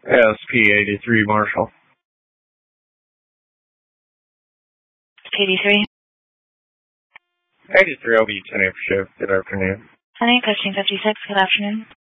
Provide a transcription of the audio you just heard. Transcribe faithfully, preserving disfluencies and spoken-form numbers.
S P eighty-three, Marshall. P eighty-three. eighty-three, I'll be ten for shift. Good afternoon. Honey, question fifty-six, good afternoon.